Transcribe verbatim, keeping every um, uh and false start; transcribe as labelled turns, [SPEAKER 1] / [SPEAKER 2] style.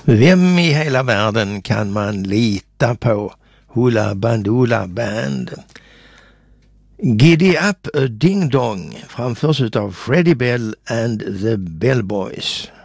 [SPEAKER 1] Vem i hela världen kan man lita på? Hoola Bandoola Band. Giddy Up a Ding Dong framförs av Freddie Bell and the Bellboys.